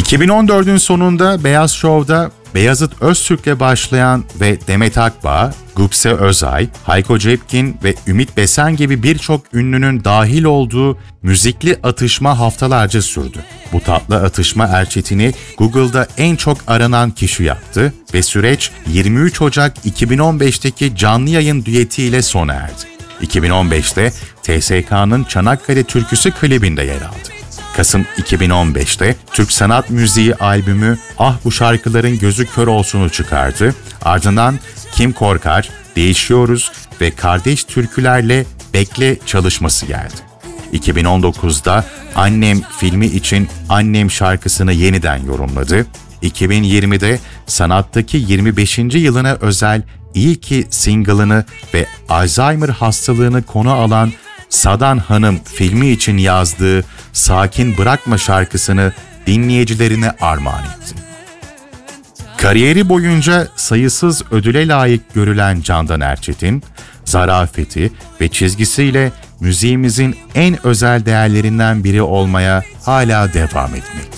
2014'ün sonunda Beyaz Show'da Beyazıt Öztürk'le başlayan ve Demet Akbağ, Gupse Özay, Hayko Cepkin ve Ümit Besen gibi birçok ünlünün dahil olduğu müzikli atışma haftalarca sürdü. Bu tatlı atışma Erçetin'i Google'da en çok aranan kişi yaptı ve süreç 23 Ocak 2015'teki canlı yayın düetiyle sona erdi. 2015'te TSK'nın Çanakkale Türküsü klibinde yer aldı. Kasım 2015'te Türk Sanat Müziği albümü Ah Bu Şarkıların Gözü Kör Olsun'u çıkardı. Ardından Kim Korkar, Değişiyoruz ve Kardeş Türkülerle Bekle çalışması geldi. 2019'da Annem filmi için Annem şarkısını yeniden yorumladı. 2020'de sanattaki 25. yılına özel İyi Ki single'ını ve Alzheimer hastalığını konu alan Sadan Hanım filmi için yazdığı Sakin Bırakma şarkısını dinleyicilerine armağan etti. Kariyeri boyunca sayısız ödüle layık görülen Candan Erçetin, zarafeti ve çizgisiyle müziğimizin en özel değerlerinden biri olmaya hala devam etmekte.